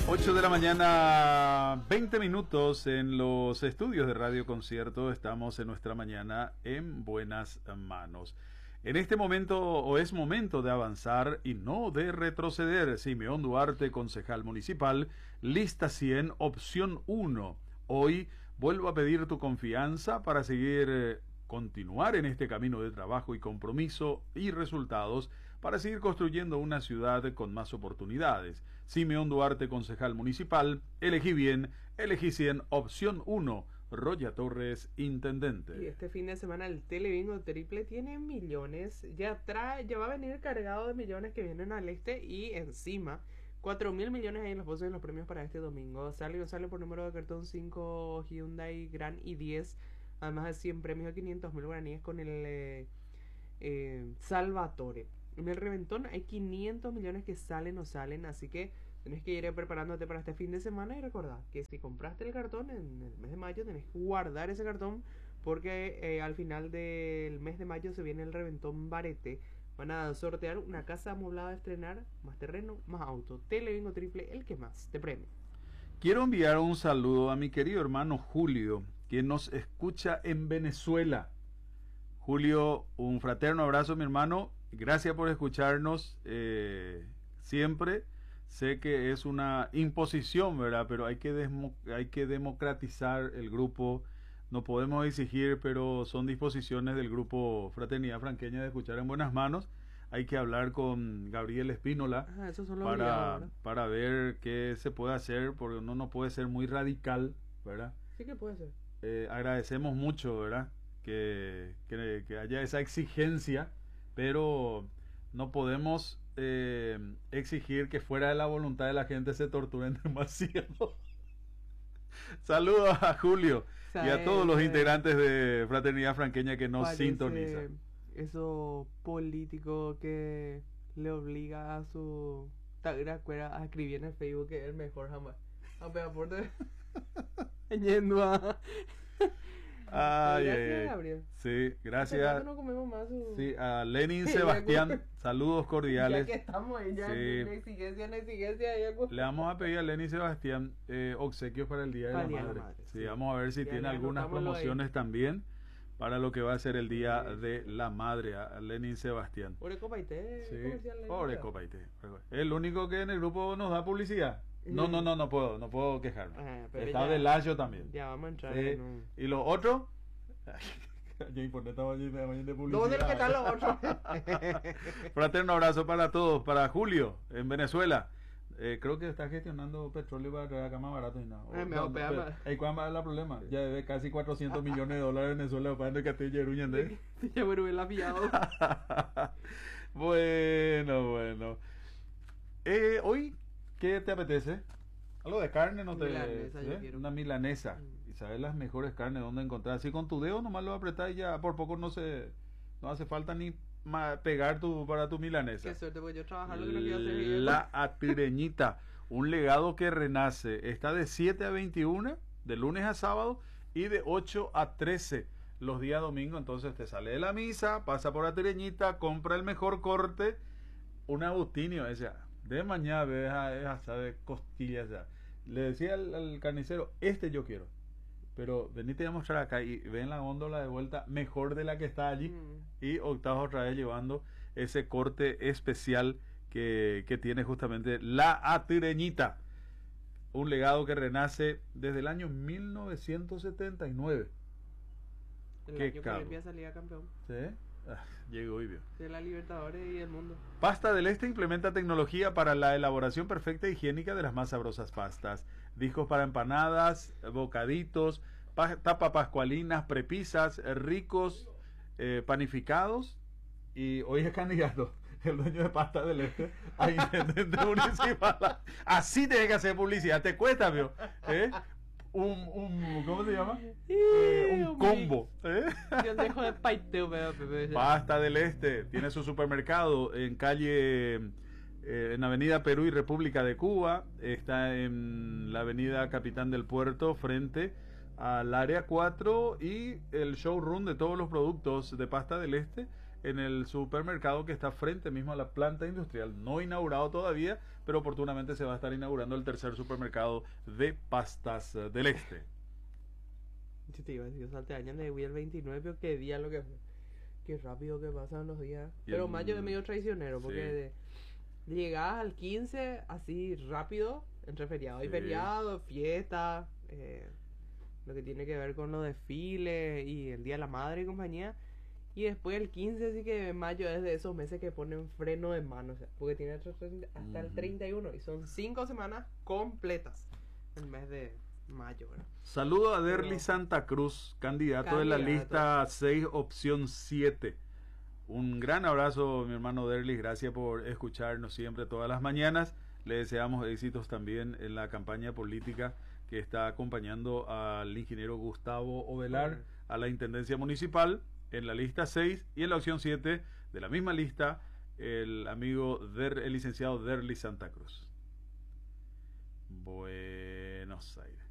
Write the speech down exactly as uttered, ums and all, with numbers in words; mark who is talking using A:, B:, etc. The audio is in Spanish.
A: ocho de la mañana, veinte minutos en los estudios de Radio Concierto. Estamos en nuestra mañana en buenas manos. En este momento, o es momento de avanzar y no de retroceder. Simeón Duarte, concejal municipal, lista cien, opción uno. Hoy vuelvo a pedir tu confianza para seguir, eh, continuar en este camino de trabajo y compromiso y resultados para seguir construyendo una ciudad con más oportunidades. Simeón Duarte, concejal municipal, elegí bien, elegí cien, opción uno. Roya Torres, intendente.
B: Y este fin de semana el Telebingo Triple tiene millones, ya trae, ya va a venir cargado de millones que vienen al este y encima cuatro mil millones ahí en los bolsos de los premios para este domingo. Sale sale por número de cartón cinco Hyundai Grand i diez, además de cien premios de quinientos mil guaraníes con el eh, eh, Salvatore. En el reventón hay quinientos millones que salen o salen, así que tenés que ir preparándote para este fin de semana y recordad que si compraste el cartón en el mes de mayo tenés que guardar ese cartón porque eh, al final del mes de mayo se viene el reventón Barete. Van a sortear una casa amoblada a estrenar, más terreno, más auto. Telebingo Triple, el que más te premia.
A: Quiero enviar un saludo a mi querido hermano Julio, que nos escucha en Venezuela. Julio, un fraterno abrazo, mi hermano. Gracias por escucharnos eh, siempre. Sé que es una imposición, ¿verdad? Pero hay que, desmo- hay que democratizar el grupo. No podemos exigir, pero son disposiciones del grupo Fraternidad Franqueña de escuchar en buenas manos. Hay que hablar con Gabriel Espínola
B: Ajá, eso son los
A: para,
B: obligados,
A: para ver qué se puede hacer, porque uno no puede ser muy radical, ¿verdad?
B: Sí que puede ser.
A: Eh, agradecemos mucho, ¿verdad? Que, que, que haya esa exigencia, pero no podemos eh, exigir que fuera de la voluntad de la gente se torturen demasiado. Saludos a Julio y a todos los integrantes de Fraternidad Franqueña que nos
B: Parece
A: sintonizan.
B: Eso político que le obliga a su tagra cuera a escribir en el Facebook que es el mejor jamás. A pegar por de... Yendo a...
A: Ay,
B: Gracias,
A: ay, ay.
B: Gabriel.
A: Sí, gracias.
B: No comemos más su...
A: Sí, a Lenin Sebastián, saludos
B: Ya
A: cordiales.
B: que estamos ahí, ya
A: Sí.
B: en exigencia, en exigencia hay algo.
A: Le vamos a pedir a Lenin Sebastián eh, obsequios para el Día de
B: Para
A: la
B: el Día de la
A: Madre.
B: Madre,
A: Sí,
B: sí.
A: vamos a ver si
B: Ya,
A: tiene
B: ya
A: algunas
B: anotámoslo
A: promociones
B: ahí.
A: también para lo que va a ser el Día
B: Sí.
A: de la Madre, a Lenin Sebastián.
B: Pobre Copaité,
A: Sí,
B: comercial. de
A: pobre
B: vida.
A: Copaité. El único que en el grupo nos da publicidad. No, no, no, no puedo, no puedo quejarme.
B: Ah, pero
A: Está
B: ya-
A: de Layo también.
B: Ya vamos a entrar
A: Sí.
B: en un...
A: Y los otros, ya importa, estaba allí de de publicidad.
B: ¿Dónde que están los otros?
A: Fraterno abrazo para todos, para Julio en Venezuela. Eh, creo que está gestionando petróleo para traer acá más barato y nada.
B: Eh, me va a pegar más.
A: ¿Y cuál es el problema? Ya debe casi cuatrocientos millones de dólares en Venezuela para que te lleruñen de.
B: Ya me lo he pillado.
A: Bueno, bueno. Eh, hoy, ¿qué te apetece? ¿Algo de carne? ¿No te
B: Milanesa, yo
A: ¿eh?
B: quiero.
A: Una milanesa.
B: Mm.
A: Y sabes las mejores carnes dónde encontrar. Así con tu dedo nomás lo apretas y ya por poco no se no hace falta ni ma- pegar tu para tu milanesa.
B: Qué suerte, porque yo trabajar lo que no quiero hacer. es-
A: La Atireñita, un legado que renace. Está de siete a veintiuno, de lunes a sábado, y de ocho a trece los días domingos. Entonces te sale de la misa, pasa por Atireñita, compra el mejor corte, un agustinio, ese, de mañana ves esa de costillas ya. Le decía al, al carnicero, este yo quiero. Pero venite a mostrar acá y ven la góndola de vuelta mejor de la que está allí.
B: Mm.
A: Y octavos otra vez llevando ese corte especial que, que tiene justamente la Atireñita. Un legado que renace desde el año mil novecientos setenta y nueve.
B: El
A: Qué
B: año que
A: cabrón.
B: Olimpia salía campeón
A: ¿Sí? Ah, llegó y vio.
B: de la Libertadores y del mundo.
A: Pasta del Este implementa tecnología para la elaboración perfecta e higiénica de las más sabrosas pastas. Discos para empanadas, bocaditos, pa- tapa pascualinas, prepisas, eh, ricos, eh, panificados. Y hoy es candidato el dueño de Pasta del Este a intendente municipal. Así tiene que hacer publicidad. Te cuesta, vio. ¿Eh? Un, un, ¿cómo se llama? Eh, un combo. ¿Eh?
B: Yo dejo de paiteo, pero, pero-
A: Pasta del Este tiene su supermercado en calle, eh, en Avenida Perú y República de Cuba. Está en la Avenida Capitán del Puerto, frente al área cuatro, y el showroom de todos los productos de Pasta del Este en el supermercado que está frente mismo a la planta industrial, no inaugurado todavía, pero oportunamente se va a estar inaugurando el tercer supermercado de pastas eh, del Este.
B: Yo te iba a decir, o sea, te años de el veintinueve, pero qué día lo que fue. Qué rápido que pasan los días.
A: Y
B: Pero
A: el-
B: mayo es medio traicionero, porque
A: sí.
B: de- llegás al quince así rápido, entre feriado y
A: Sí.
B: feriado, fiesta, eh, lo que tiene que ver con los desfiles y el Día de la Madre y compañía. Y después el quince, así que mayo es de esos meses que ponen freno de mano, o sea, porque tiene hasta hasta el
A: Ujú.
B: treinta y uno y son cinco semanas completas el mes de mayo, ¿verdad?
A: Saludo a Derly
B: Pero-
A: Santa Cruz, candidato de la
B: Candidato.
A: lista seis, opción siete. Un gran abrazo, mi hermano Derly, gracias por escucharnos siempre todas las mañanas. Le deseamos éxitos también en la campaña política que está acompañando al ingeniero Gustavo Ovelar
B: Ujú.
A: a la Intendencia Municipal en la lista seis y en la opción siete de la misma lista el amigo Der, el licenciado Derly Santa Cruz. Buenos Aires.